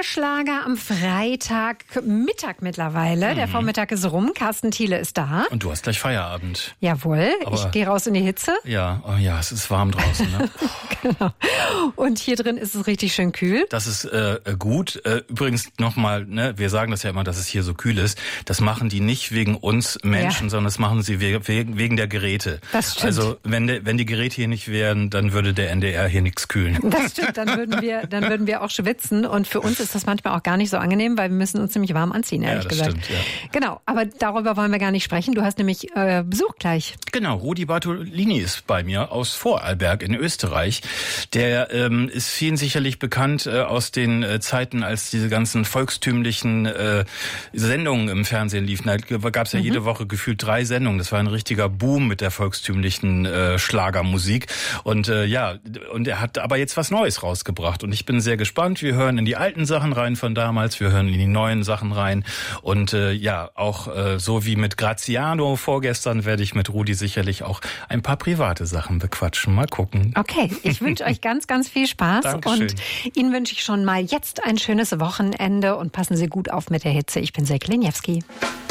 Schlager am Freitagmittag mittlerweile. Der Vormittag ist rum. Carsten Thiele ist da. Und du hast gleich Feierabend. Jawohl. Aber ich gehe raus in die Hitze. Ja, oh ja, es ist warm draußen. Ne? Genau. Und hier drin ist es richtig schön kühl. Das ist gut. Übrigens nochmal, ne, wir sagen das ja immer, dass es hier so kühl ist. Das machen die nicht wegen uns Menschen, sondern das machen sie wegen der Geräte. Das stimmt. Also wenn die Geräte hier nicht wären, dann würde der NDR hier nichts kühlen. Das stimmt, dann würden wir auch schwitzen. Und für uns ist das manchmal auch gar nicht so angenehm, weil wir müssen uns ziemlich warm anziehen, ehrlich gesagt. Stimmt, ja. Genau, aber darüber wollen wir gar nicht sprechen. Du hast nämlich Besuch gleich. Genau, Rudi Bartolini ist bei mir aus Vorarlberg in Österreich. Der ist vielen sicherlich bekannt aus den Zeiten, als diese ganzen volkstümlichen Sendungen im Fernsehen liefen. Da gab es ja jede Woche gefühlt 3 Sendungen. Das war ein richtiger Boom mit der volkstümlichen Schlagermusik. Und und er hat aber jetzt was Neues rausgebracht. Und ich bin sehr gespannt. Wir hören in die alten Sachen rein von damals, wir hören in die neuen Sachen rein. Und auch so wie mit Graziano vorgestern werde ich mit Rudi sicherlich auch ein paar private Sachen bequatschen. Mal gucken. Okay, ich wünsche euch ganz, ganz viel Spaß. Dankeschön. Und Ihnen wünsche ich schon mal jetzt ein schönes Wochenende und passen Sie gut auf mit der Hitze. Ich bin Silke Leniewski.